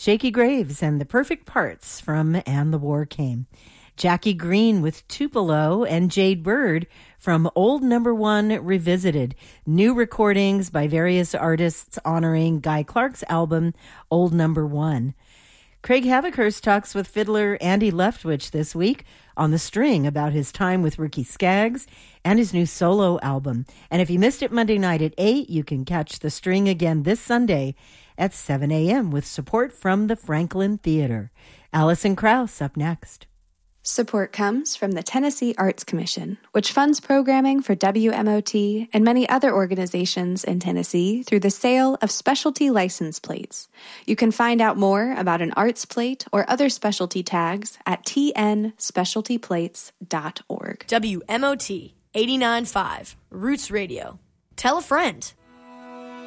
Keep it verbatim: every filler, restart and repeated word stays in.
Shaky Graves and the Perfect Parts from And the War Came. Jackie Green with Tupelo and Jade Bird from Old Number One Revisited. New recordings by various artists honoring Guy Clark's album, Old Number One. Craig Havikhurst talks with fiddler Andy Leftwich this week on the string about his time with Ricky Skaggs and his new solo album. And if you missed it Monday night at eight, you can catch the string again this Sunday at seven a.m. with support from the Franklin Theater. Alison Krauss up next. Support comes from the Tennessee Arts Commission, which funds programming for W M O T and many other organizations in Tennessee through the sale of specialty license plates. You can find out more about an arts plate or other specialty tags at t n specialty plates dot org. W M O T eighty-nine point five, Roots Radio. Tell a friend.